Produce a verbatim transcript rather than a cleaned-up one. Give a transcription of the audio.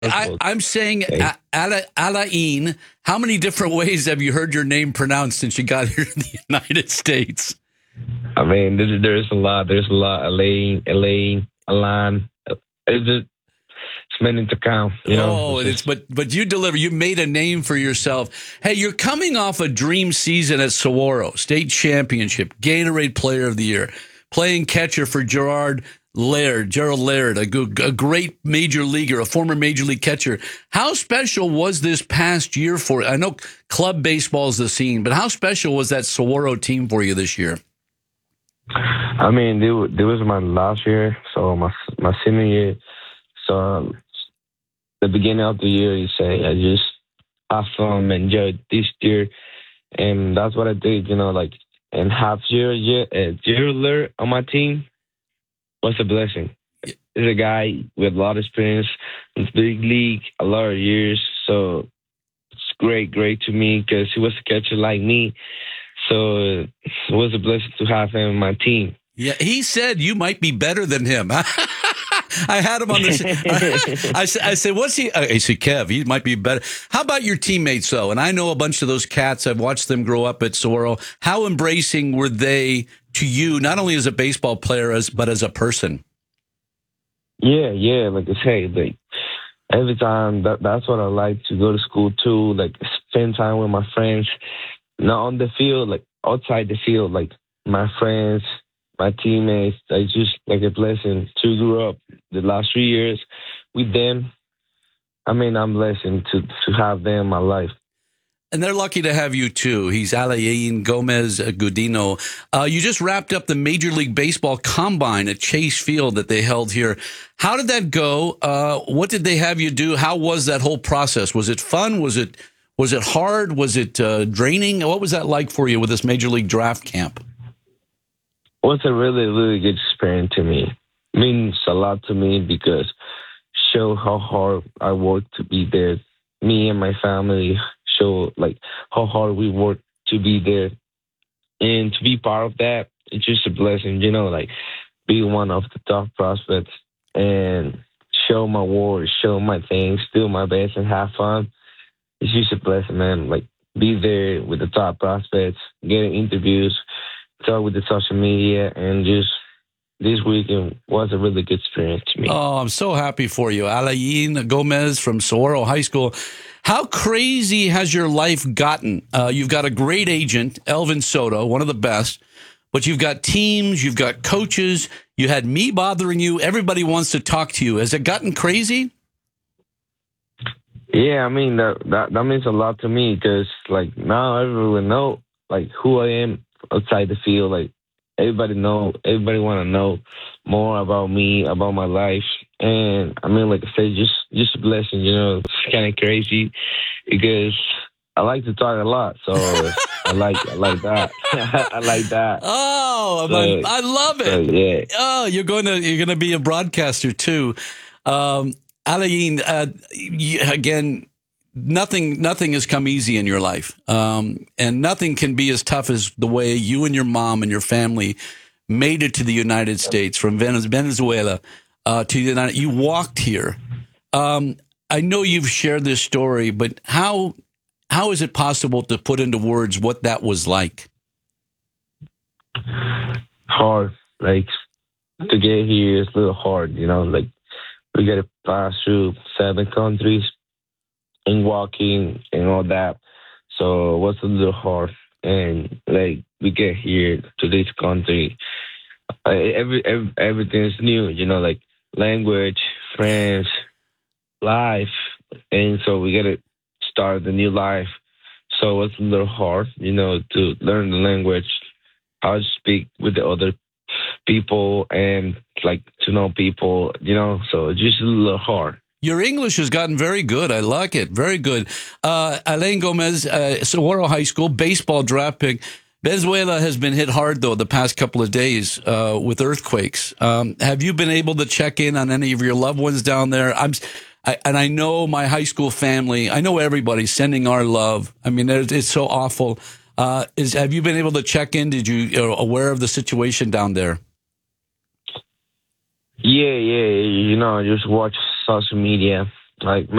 I, I'm saying Hey. Ala, Alain. How many different ways have you heard your name pronounced since you got here to the United States? I mean, there's, there's a lot. There's a lot. Elaine, Elaine, Alan. It's just it's many to count. You know. Oh, it's it's, just, but but you deliver. You made a name for yourself. Hey, you're coming off a dream season at Saguaro State Championship, Gatorade Player of the Year, playing catcher for Gerard Laird, Gerald Laird, a, good, a great major leaguer, a former major league catcher. How special was this past year for you? I know club baseball is the scene, but how special was that Saguaro team for you this year? I mean, it, wa- it was my last year, so my my senior year. So um, the beginning of the year, you say I just have fun, enjoy this year, and that's what I did. You know, like and half year, year, uh, year on my team was a blessing. He's a guy with a lot of experience in the big league, a lot of years. So it's great, great to me because he was a catcher like me. So it was a blessing to have him on my team. Yeah, he said you might be better than him. I had him on this. I, said, I said, what's he? I said, Kev, he might be better. How about your teammates, though? And I know a bunch of those cats. I've watched them grow up at Saguaro. How embracing were they to you, not only as a baseball player, as but as a person? Yeah, yeah. Like I say, like every time that that's what I like to go to school too. Like spend time with my friends, not on the field, like outside the field. Like my friends, my teammates. I just like a blessing to grow up the last three years with them. I mean, I'm blessed to to have them in my life. And they're lucky to have you, too. He's Alain Gomez Gudino. Uh, you just wrapped up the Major League Baseball Combine at Chase Field that they held here. How did that go? Uh, what did they have you do? How was that whole process? Was it fun? Was it was it hard? Was it uh, draining? What was that like for you with this Major League Draft Camp? It was a really, really good experience to me. It means a lot to me because show how hard I worked to be there. Me and my family show like how hard we work to be there, and to be part of that, it's just a blessing. You know, like be one of the top prospects and show my work, show my things, do my best, and have fun. It's just a blessing, man. Like be there with the top prospects, getting interviews, talk with the social media, and just this weekend was a really good experience to me. Oh, I'm so happy for you. Alain Gomez from Saguaro High School. How crazy has your life gotten? Uh, you've got a great agent, Elvin Soto, one of the best, but you've got teams, you've got coaches, you had me bothering you. Everybody wants to talk to you. Has it gotten crazy? Yeah, I mean, that that, that means a lot to me because, like, now everyone know, like, who I am outside the field. Like, everybody know, everybody want to know more about me, about my life. And, I mean, like I said, just, just a blessing, you know. It's kind of crazy because I like to talk a lot, so I like I like that. I like that. Oh, So, I, I love it. so, yeah. Oh, you're going to you're going to be a broadcaster too. Um, Alain, uh, you, again, nothing nothing has come easy in your life, um, and nothing can be as tough as the way you and your mom and your family made it to the United States from Venezuela uh, to the United. You walked here. Um, I know you've shared this story, but how how is it possible to put into words what that was like? Hard, like to get here is a little hard, you know. Like we got to pass through seven countries and walking and all that, so it was a little hard. And like we get here to this country, uh, every, every everything's new, you know, like language, friends, life, and so we got to start the new life. So it's a little hard, you know, to learn the language, how to speak with the other people, and like to know people, you know. So it's just a little hard. Your English has gotten very good. I like it. Very good. Uh, Alain Gomez, uh, Saguaro High School, baseball draft pick. Venezuela has been hit hard, though, the past couple of days uh, with earthquakes. Um, have you been able to check in on any of your loved ones down there? I'm, I, and I know my high school family, I know everybody sending our love. I mean, it's, it's so awful. Uh, is have you been able to check in? Did you are aware of the situation down there? Yeah, yeah. You know, I just watch social media Like